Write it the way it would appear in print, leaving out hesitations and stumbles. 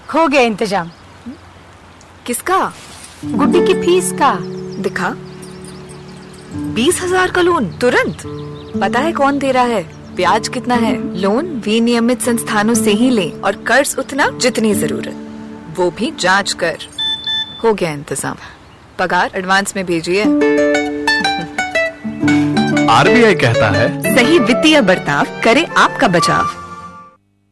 हो गया इंतजाम। किसका? गुड्डी की फीस का। दिखा। 20,000 का लोन तुरंत। पता है कौन दे रहा है, ब्याज कितना है? लोन विनियमित संस्थानों से ही लें और कर्ज उतना जितनी जरूरत, वो भी जांच कर। हो गया इंतजाम। पगार एडवांस में भेजिए। आरबीआई कहता है, सही वित्तीय बर्ताव करे आपका बचाव।